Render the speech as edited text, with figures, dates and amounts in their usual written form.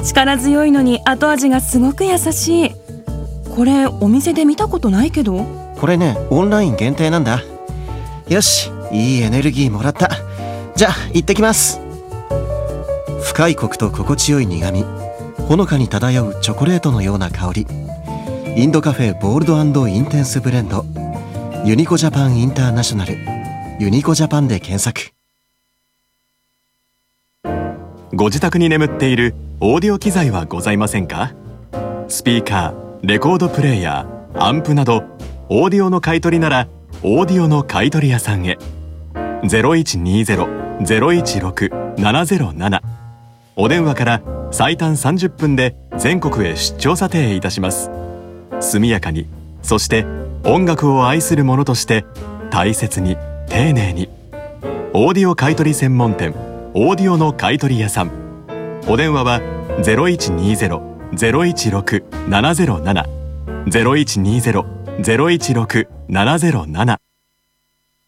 力強いのに後味がすごく優しい。これお店で見たことないけど。 これね、オンライン限定なんだ。よし、いいエネルギーもらった。じゃあ行ってきます。深いコクと心地よい苦み、ほのかに漂うチョコレートのような香り。インドカフェボールド&インテンスブレンド、ユニコジャパンインターナショナル、ユニコジャパンで検索。 ご自宅に眠っているオーディオ機材はございませんか？スピーカー、レコードプレーヤー、アンプなどオーディオの買い取りならオーディオの買い取り屋さんへ。 0120-016-707 お電話から最短30分で全国へ出張査定いたします。速やかに、そして音楽を愛する者として大切に丁寧に。オーディオ買い取り専門店オーディオの買い取り屋さん。お電話は 0120-016-707 0120-016-707